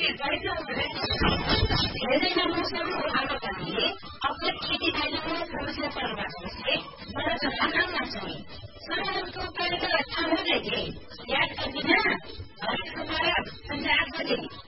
ఏదైనా మోసం आगोपाने आपल्या खेती बाजूला समस्या करणार असते मला समाधान नाही सर्वांचं पहिले अच्छा हो जाएगी याद करते ना हमारा पंजाब मध्ये